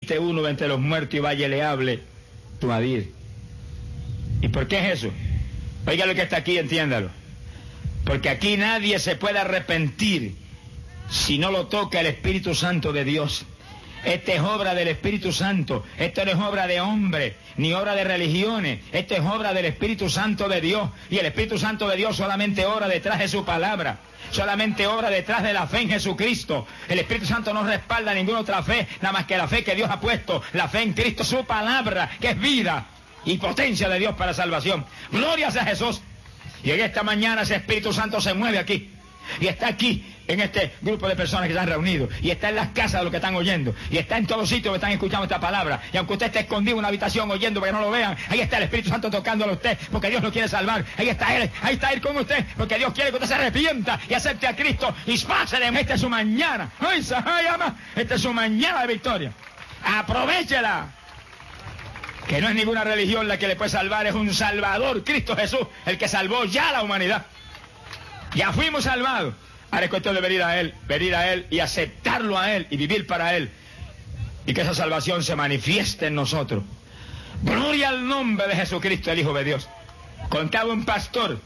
existe uno entre los muertos y vaya y le hable, tú a dir. ¿Y por qué es eso? Oiga lo que está aquí, entiéndalo. Porque aquí nadie se puede arrepentir si no lo toca el Espíritu Santo de Dios. Esta es obra del Espíritu Santo. Esto no es obra de hombre, ni obra de religiones. Esto es obra del Espíritu Santo de Dios. Y el Espíritu Santo de Dios solamente obra detrás de su palabra. Solamente obra detrás de la fe en Jesucristo. El Espíritu Santo no respalda ninguna otra fe, nada más que la fe que Dios ha puesto. La fe en Cristo, su palabra, que es vida y potencia de Dios para salvación. Gloria a Jesús. Y en esta mañana ese Espíritu Santo se mueve aquí. Y está aquí, en este grupo de personas que se han reunido. Y está en las casas de los que están oyendo. Y está en todos sitios que están escuchando esta palabra. Y aunque usted esté escondido en una habitación oyendo para que no lo vean, ahí está el Espíritu Santo tocándolo a usted, porque Dios lo quiere salvar. Ahí está Él con usted, porque Dios quiere que usted se arrepienta y acepte a Cristo y pase de esta es su mañana. Esta es su mañana de victoria. Aprovechela. Que no es ninguna religión la que le puede salvar, es un Salvador, Cristo Jesús, el que salvó ya a la humanidad. Ya fuimos salvados. Ahora es cuestión de venir a Él y aceptarlo a Él y vivir para Él. Y que esa salvación se manifieste en nosotros. Gloria al nombre de Jesucristo, el Hijo de Dios. Contaba un pastor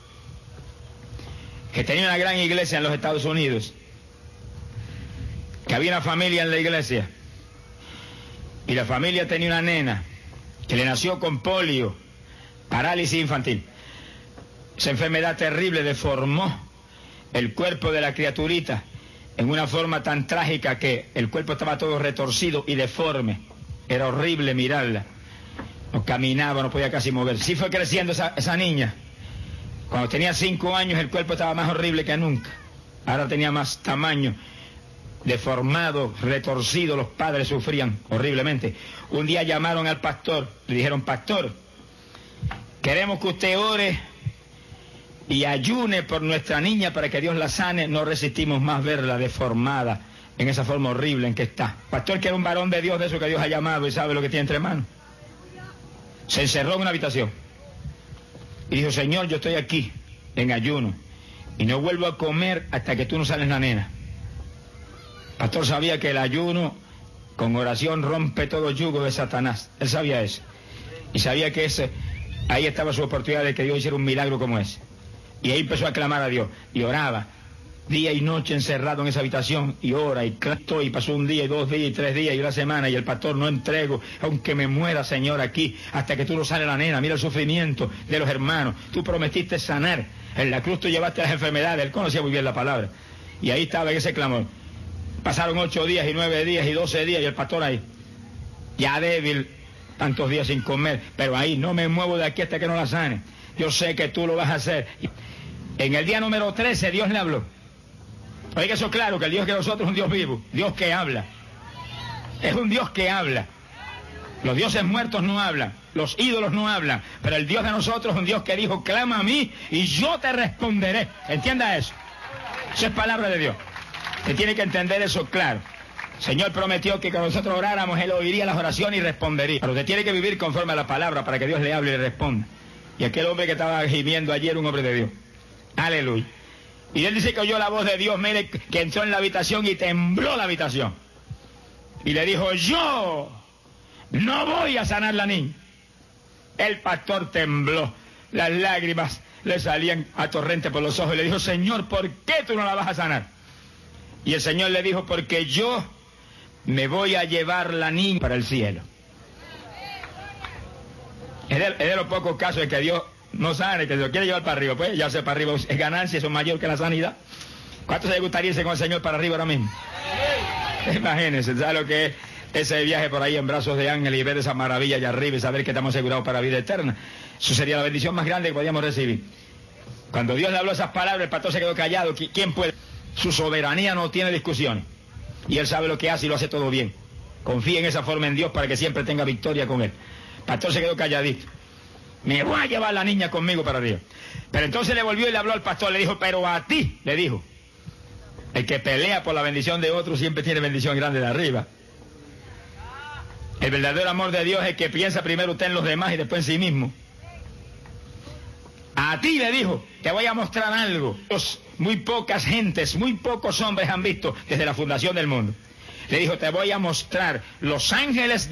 que tenía una gran iglesia en los Estados Unidos, que había una familia en la iglesia, y la familia tenía una nena que le nació con polio, parálisis infantil. Esa enfermedad terrible deformó el cuerpo de la criaturita en una forma tan trágica que el cuerpo estaba todo retorcido y deforme. Era horrible mirarla. No caminaba, no podía casi mover. Sí fue creciendo esa niña. Cuando tenía 5 años el cuerpo estaba más horrible que nunca. Ahora tenía más tamaño, deformado, retorcido. Los padres sufrían horriblemente. Un día llamaron al pastor, le dijeron: pastor, queremos que usted ore y ayune por nuestra niña para que Dios la sane. No resistimos más verla deformada en esa forma horrible en que está. Pastor, que era un varón de Dios, de eso que Dios ha llamado y sabe lo que tiene entre manos, se encerró en una habitación y dijo: Señor, yo estoy aquí en ayuno y no vuelvo a comer hasta que tú no sales la nena. Pastor sabía que el ayuno con oración rompe todo yugo de Satanás. Él sabía eso. Y sabía que ahí estaba su oportunidad de que Dios hiciera un milagro como ese. Y ahí empezó a clamar a Dios. Y oraba día y noche encerrado en esa habitación. Y ora y clamó. Y pasó un día y 2 días y 3 días y una semana. Y el pastor: no entrego, aunque me muera, Señor, aquí, hasta que tú no sales la nena. Mira el sufrimiento de los hermanos. Tú prometiste sanar. En la cruz tú llevaste las enfermedades. Él conocía muy bien la palabra. Y ahí estaba en ese clamor. Pasaron 8 días y 9 días y 12 días y el pastor ahí, ya débil, tantos días sin comer, pero ahí: no me muevo de aquí hasta que no la sane. Yo sé que tú lo vas a hacer. En el día número 13 Dios le habló. Oiga eso claro, que el Dios que nosotros es un Dios vivo, Dios que habla. Es un Dios que habla. Los dioses muertos no hablan, los ídolos no hablan, pero el Dios de nosotros es un Dios que dijo: clama a mí y yo te responderé. Entienda eso. Eso es palabra de Dios. Usted tiene que entender eso claro. El Señor prometió que cuando nosotros oráramos, Él oiría las oraciones y respondería. Pero usted tiene que vivir conforme a la palabra para que Dios le hable y le responda. Y aquel hombre que estaba gimiendo allí era un hombre de Dios. Aleluya. Y él dice que oyó la voz de Dios, mire, que entró en la habitación y tembló la habitación. Y le dijo: yo no voy a sanar la niña. El pastor tembló, las lágrimas le salían a torrente por los ojos y le dijo: Señor, ¿por qué tú no la vas a sanar? Y el Señor le dijo: porque yo me voy a llevar la niña para el cielo. Es de los pocos casos en que Dios no sane, que se lo quiere llevar para arriba. Pues ya sé, para arriba es ganancia, eso es mayor que la sanidad. ¿Cuántos se gustaría irse con el Señor para arriba ahora mismo? Imagínense, ¿sabe lo que es ese viaje por ahí en brazos de ángeles y ver esa maravilla allá arriba y saber que estamos asegurados para vida eterna? Eso sería la bendición más grande que podíamos recibir. Cuando Dios le habló esas palabras, el pastor se quedó callado. ¿Quién puede? Su soberanía no tiene discusiones. Y Él sabe lo que hace y lo hace todo bien. Confía en esa forma en Dios para que siempre tenga victoria con Él. El pastor se quedó calladito. Me voy a llevar la niña conmigo para arriba. Pero entonces le volvió y le habló al pastor. Le dijo: pero a ti, le dijo, el que pelea por la bendición de otros siempre tiene bendición grande de arriba. El verdadero amor de Dios es el que piensa primero usted en los demás y después en sí mismo. A ti, le dijo, te voy a mostrar algo. Muy pocas gentes, muy pocos hombres han visto desde la fundación del mundo. Le dijo: te voy a mostrar los ángeles